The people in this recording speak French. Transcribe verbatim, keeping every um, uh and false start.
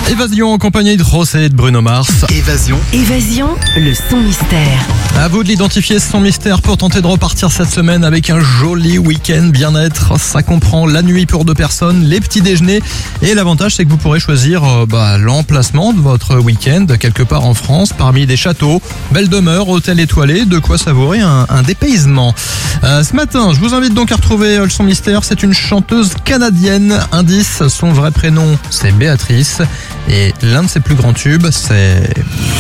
Évasion en compagnie de Rosé et de Bruno Mars. Évasion. Évasion, le son mystère. À vous de l'identifier, ce son mystère pour tenter de repartir cette semaine avec un joli week-end bien-être. Ça comprend la nuit pour deux personnes, les petits déjeuners et l'avantage c'est que vous pourrez choisir euh, bah, l'emplacement de votre week-end quelque part en France parmi des châteaux, belles demeures, hôtels étoilés, de quoi savourer un, un dépaysement. Euh, ce matin, je vous invite donc à retrouver euh, le son mystère. C'est une chanteuse canadienne. Indice, son vrai prénom c'est Béatrice et l'un de ses plus grands tubes c'est...